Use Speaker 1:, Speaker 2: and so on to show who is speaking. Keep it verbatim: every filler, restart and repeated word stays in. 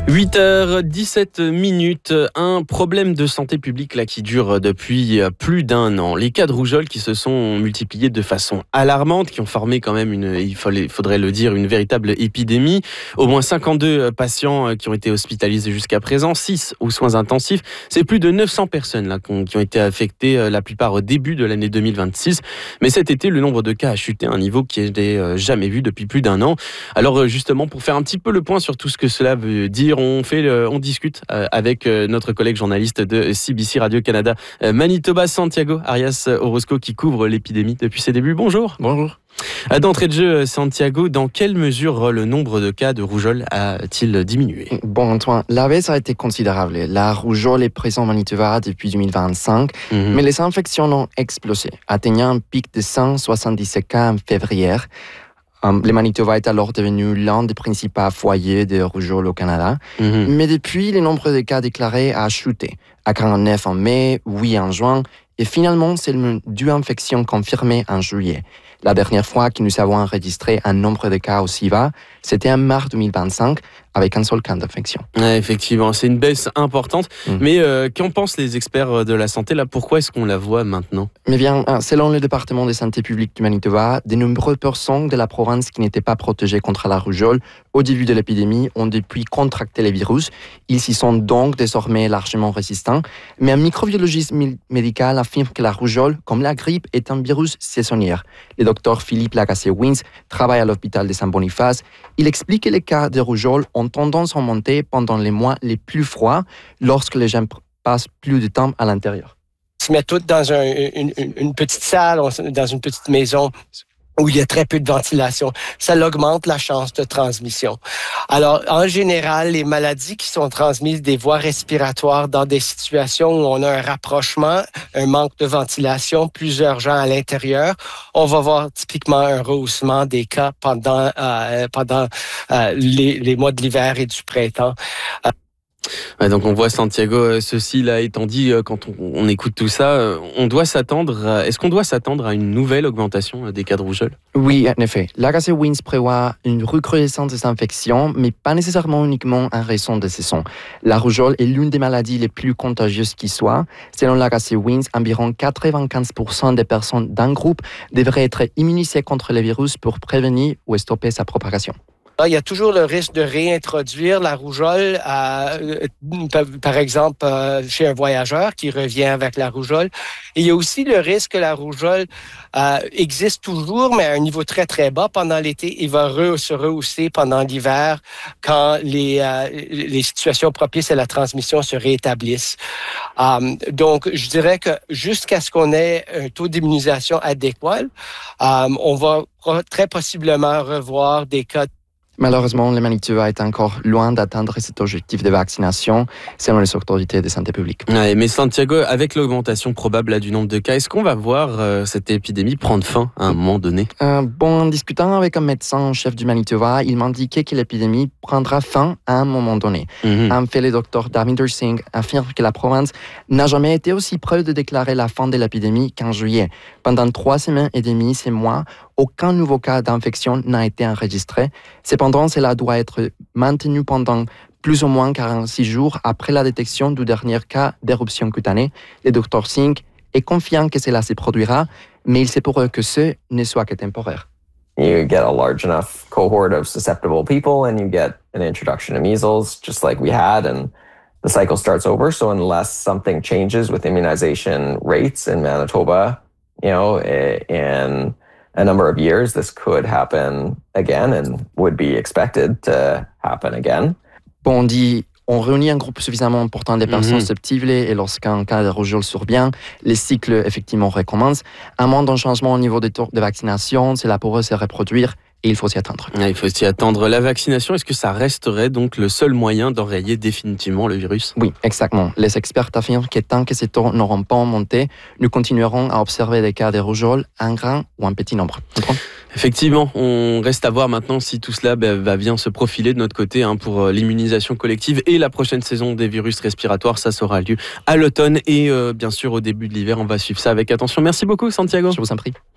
Speaker 1: huit heures dix-sept minutes, un problème de santé publique là qui dure depuis plus d'un an. Les cas de rougeole qui se sont multipliés de façon alarmante, qui ont formé quand même une, il faudrait le dire, une véritable épidémie. Au moins cinquante-deux patients qui ont été hospitalisés jusqu'à présent, six aux soins intensifs. C'est plus de neuf cents personnes là qui ont été affectées, la plupart au début de l'année deux mille vingt-six. Mais cet été, le nombre de cas a chuté à un niveau qui n'était jamais vu depuis plus d'un an. Alors justement, pour faire un petit peu le point sur tout ce que cela veut dire, On, fait, on discute avec notre collègue journaliste de C B C Radio-Canada Manitoba, Santiago Arias Orozco, qui couvre l'épidémie depuis ses débuts. Bonjour.
Speaker 2: Bonjour.
Speaker 1: D'entrée de jeu, Santiago, dans quelle mesure le nombre de cas de rougeole a-t-il diminué ?
Speaker 2: Bon, Antoine, la baisse a été considérable. La rougeole est présente en Manitoba depuis deux mille vingt-cinq, mmh. mais les infections ont explosé, atteignant un pic de cent soixante-dix-sept cas en février. Um, le Manitoba est alors devenu l'un des principaux foyers de rougeole au Canada. Mm-hmm. Mais depuis, le nombre de cas déclarés a chuté. À quarante-neuf en mai, huit en juin, et finalement seulement deux infections confirmées en juillet. La dernière fois que nous avons enregistré un nombre de cas aussi bas, c'était en mars deux mille vingt-cinq, avec un seul cas d'infection.
Speaker 1: Ouais, effectivement, c'est une baisse importante. Mmh. Mais euh, qu'en pensent les experts de la santé là ? Pourquoi est-ce qu'on la voit maintenant ?
Speaker 2: Mais bien, selon le département de santé publique du Manitoba, de nombreuses personnes de la province qui n'étaient pas protégées contre la rougeole au début de l'épidémie ont depuis contracté le virus. Ils y sont donc désormais largement résistants. Mais un microbiologiste médical affirme que la rougeole, comme la grippe, est un virus saisonnier. Le docteur Philippe Lagacé-Wins travaille à l'hôpital de Saint-Boniface. Il explique que les cas de rougeole ont tendance à augmenter pendant les mois les plus froids, lorsque les gens passent plus de temps à l'intérieur.
Speaker 3: On se met tous dans un, une, une petite salle, dans une petite maison où il y a très peu de ventilation. Ça augmente la chance de transmission. Alors, en général, les maladies qui sont transmises des voies respiratoires dans des situations où on a un rapprochement, un manque de ventilation, plusieurs gens à l'intérieur, on va voir typiquement un rehaussement des cas pendant, euh, pendant euh, les, les mois de l'hiver et du printemps. Euh,
Speaker 1: Ouais, donc on voit Santiago, ceci là étant dit, quand on, on écoute tout ça, on doit s'attendre. À, est-ce qu'on doit s'attendre à une nouvelle augmentation des cas de rougeole ?
Speaker 2: Oui, en effet. Lagacé-Wins prévoit une recrudescence des infections, mais pas nécessairement uniquement en raison de saison. La rougeole est l'une des maladies les plus contagieuses qui soit. Selon Lagacé-Wins, environ quatre-vingt-quinze pour cent des personnes d'un groupe devraient être immunisées contre le virus pour prévenir ou stopper sa propagation.
Speaker 3: Il y a toujours le risque de réintroduire la rougeole, euh, par exemple, euh, chez un voyageur qui revient avec la rougeole. Et il y a aussi le risque que la rougeole euh, existe toujours, mais à un niveau très, très bas pendant l'été. Il va re- se rehausser pendant l'hiver quand les, euh, les situations propices à la transmission se rétablissent. Euh, donc, je dirais que jusqu'à ce qu'on ait un taux d'immunisation adéquat, euh, on va très possiblement revoir des cas.
Speaker 2: Malheureusement, le Manitoba est encore loin d'atteindre cet objectif de vaccination, selon les autorités de santé publique.
Speaker 1: Ouais, mais Santiago, avec l'augmentation probable là, du nombre de cas, est-ce qu'on va voir euh, cette épidémie prendre fin à un moment donné ?
Speaker 2: euh, Bon, en discutant avec un médecin en chef du Manitoba, il m'indiquait que l'épidémie prendra fin à un moment donné. Mm-hmm. En fait, le docteur Davinder Singh affirme que la province n'a jamais été aussi près de déclarer la fin de l'épidémie qu'en juillet. Pendant trois semaines et demie, ces mois, aucun nouveau cas d'infection n'a été enregistré. Cependant, cela doit être maintenu pendant plus ou moins quarante-six jours après la détection du dernier cas d'éruption cutanée. Le docteur Singh est confiant que cela se produira, mais il se pourrait que ce ne soit que temporaire.
Speaker 4: You get a large enough cohort of susceptible people and you get an introduction of measles, just like we had, and the cycle starts over. So unless something changes with immunization rates in Manitoba, you know, in a number of years, this could happen again and would be expected to happen again.
Speaker 2: Bon, on dit, on réunit un groupe suffisamment important de personnes mm-hmm. susceptibles et lorsqu'un cas de rougeole survient, les cycles effectivement recommencent. À moins d'un changement au niveau des taux de vaccination, cela pourrait se reproduire. Et il faut s'y attendre.
Speaker 1: Il faut s'y attendre. La vaccination, est-ce que ça resterait donc le seul moyen d'enrayer définitivement le virus ?
Speaker 2: Oui, exactement. Les experts affirment que tant que ces taux n'auront pas monté, nous continuerons à observer des cas de rougeole en grand ou en petit nombre.
Speaker 1: Effectivement, on reste à voir maintenant si tout cela va bien se profiler de notre côté hein, pour l'immunisation collective et la prochaine saison des virus respiratoires. Ça aura lieu à l'automne et euh, bien sûr au début de l'hiver. On va suivre ça avec attention. Merci beaucoup, Santiago.
Speaker 2: Je vous en prie.